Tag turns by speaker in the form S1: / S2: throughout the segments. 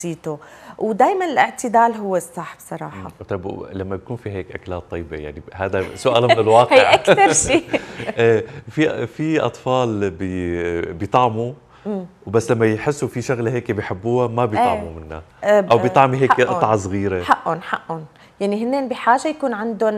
S1: شخصيته، ودائما الاعتدال هو الصح بصراحة.
S2: طيب لما بيكون في هيك أكلات طيبة، يعني هذا سؤال من الواقع.
S3: هي أكثر شيء.
S2: في أطفال بيطعموا وبس لما يحسوا في شغلة هيك بيحبوها ما بيطعموا منها، أو بيطعموا هيك قطعة صغيرة.
S1: حقهم يعني هن بحاجة يكون عندهم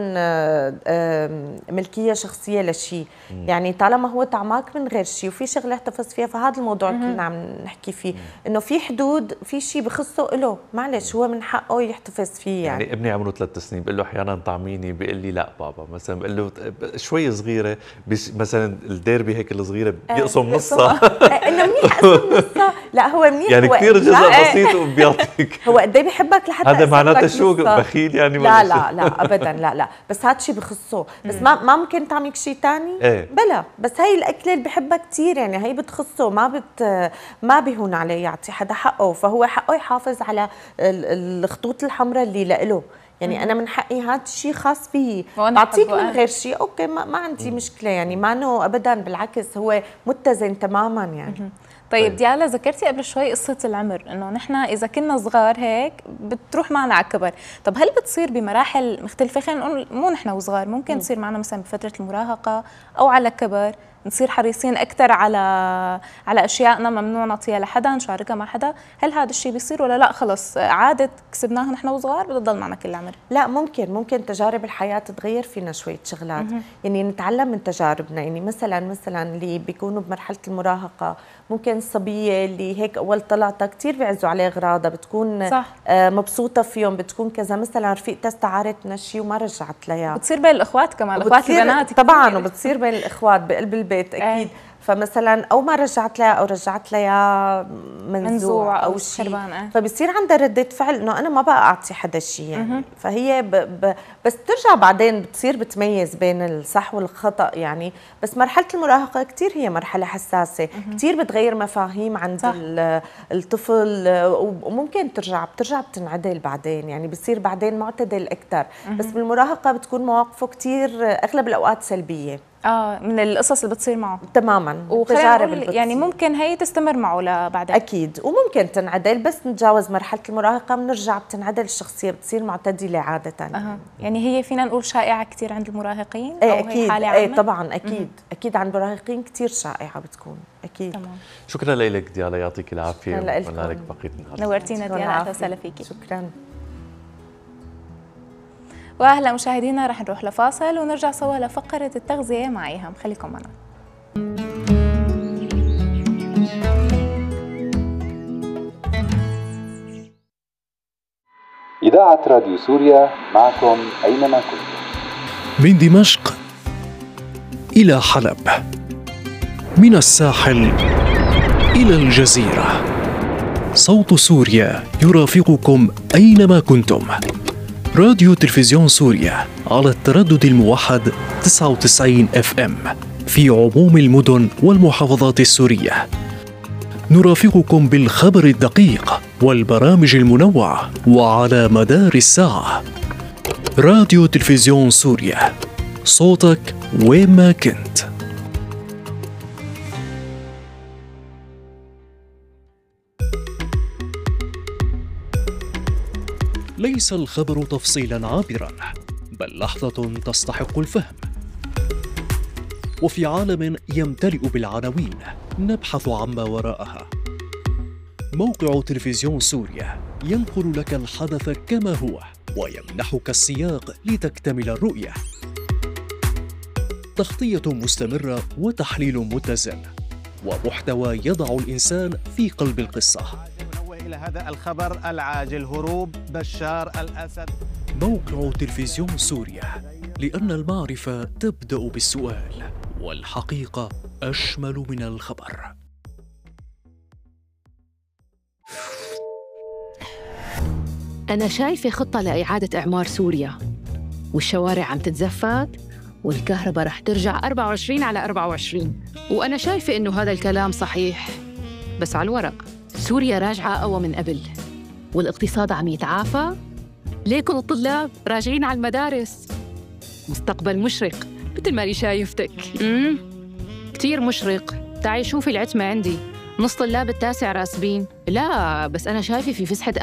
S1: ملكية شخصية لشيء، يعني طالما هو طعماك من غير شيء وفي شغلة احتفظ فيها، فهذا الموضوع كلنا عم نحكي فيه، إنه في حدود، في شيء بخصه له، معلش هو من حقه يحتفظ فيه.
S2: يعني ابني عمره 3 سنين، بقول له أحيانا طعميني، بيقول لي لا بابا، مثلا بقول له شوي صغيرة، مثلا الديربي هيك الصغيرة بيقسم نصها.
S1: إنه منيح أقسم نصها، لا هو منيح،
S2: يعني كثير جزء بسيط وبيعطيك.
S1: هو قد ايه بحبك لحتى
S2: هذا معناته شو بخيل يعني؟
S1: لا لا لا ابدا، لا بس هذا شيء بخصه، بس ما ممكن تعمل شيء ثاني. بلا، بس هي الاكله اللي بحبها كثير، يعني هي بتخصه، ما بيهون عليه يعطي حدا حقه، فهو حقه يحافظ على الخطوط الحمراء اللي له. يعني انا من حقي هذا الشيء خاص فيي، بعطيك من غير شيء اوكي، ما عندي مشكله، يعني ما انه ابدا، بالعكس هو متزن تماما يعني.
S3: طيب ديالا، ذكرتي قبل شوي قصة العمر، إنه نحن إذا كنا صغار هيك بتروح معنا على الكبر، طب هل بتصير بمراحل مختلفة؟ خلينا نقول مو نحن وصغار، ممكن تصير معنا مثلا بفترة المراهقة أو على الكبر، نصير حريصين أكثر على أشيائنا ممنوع نعطيها لحدا، نشاركها مع حدا، هل هذا الشيء بيصير ولا لا خلص عادة كسبناها نحن وصغار بدها تضل معنا كل العمر؟ لا،
S1: ممكن تجارب الحياة تغير فينا شوية شغلات، يعني نتعلم من تجاربنا. يعني مثلا اللي بيكونوا بمرحلة المراهقة، ممكن الصبية اللي هيك أول طلعتها كتير بيعزوا عليه أغراضها، بتكون صح. مبسوطة فيهم، بتكون كذا، مثلا رفيقتها استعارت من شيء وما رجعت لها.
S3: بتصير بين الأخوات كمان، الأخوات البنات
S1: طبعا، وبتصير بين الأخوات بقلب البيت أكيد. فمثلا او ما رجعت لها او رجعت لها منزوع او شيء، فبصير عندها ردة فعل انه انا ما بقى اعطي حدا شيء يعني. فهي بس ترجع بعدين بتصير بتميز بين الصح والخطا يعني. بس مرحله المراهقه كثير هي مرحله حساسه، كثير بتغير مفاهيم عند الطفل، وممكن بترجع بتنعدل بعدين، يعني بصير بعدين معتدل اكثر. بس بالمراهقه بتكون مواقفه كثير اغلب الاوقات سلبيه،
S3: من القصص اللي بتصير معه
S1: تماما،
S3: وتجارب يعني ممكن هي تستمر معه لبعدين
S1: اكيد، وممكن تنعدل، بس نتجاوز مرحله المراهقه بنرجع بتنعدل الشخصيه، بتصير معتدله عاده.
S3: يعني هي فينا نقول شائعه كثير عند المراهقين،
S1: او اكيد، هي حاله عامه؟ طبعا اكيد عند المراهقين كثير شائعه بتكون اكيد.
S2: تمام. شكرا لك ديالا، يعطيك العافيه،
S1: ونتمنى
S2: لك بقيه النهار.
S3: نورتينا ديالا، اهلا وسهلا فيكي.
S1: شكرا.
S3: واهلا مشاهدينا، رح نروح لفاصل ونرجع سوا لفقره التغذيه مع ايهام، خليكم معنا.
S4: إذاعة راديو سوريا معكم أينما كنتم.
S5: من دمشق إلى حلب، من الساحل إلى الجزيرة، صوت سوريا يرافقكم أينما كنتم. راديو تلفزيون سوريا على التردد الموحد 99 FM في عموم المدن والمحافظات السورية. نرافقكم بالخبر الدقيق والبرامج المنوعة وعلى مدار الساعة. راديو تلفزيون سوريا، صوتك وين ما كنت. ليس الخبر تفصيلا عابرا، بل لحظة تستحق الفهم. وفي عالم يمتلئ بالعناوين نبحث عما وراءها. موقع تلفزيون سوريا ينقل لك الحدث كما هو ويمنحك السياق لتكتمل الرؤية. تغطية مستمرة وتحليل متزن ومحتوى يضع الإنسان في قلب القصة.
S6: إلى هذا الخبر العاجل، هروب بشار الأسد.
S5: موقع تلفزيون سوريا، لأن المعرفة تبدأ بالسؤال، والحقيقة أشمل من الخبر.
S7: أنا شايفة خطة لإعادة إعمار سوريا، والشوارع عم تتزفت، والكهرباء رح ترجع 24 على 24. وأنا شايفة إنه هذا الكلام صحيح، بس على الورق. سوريا راجعة أقوى من قبل، والاقتصاد عم يتعافى. ليكن الطلاب راجعين على المدارس. مستقبل مشرق مثل ما أنا شايفتك. كتير مشرق. تعي شوفي العتمة عندي، نص طلاب التاسع راسبين. لا بس أنا شايفة في فسحة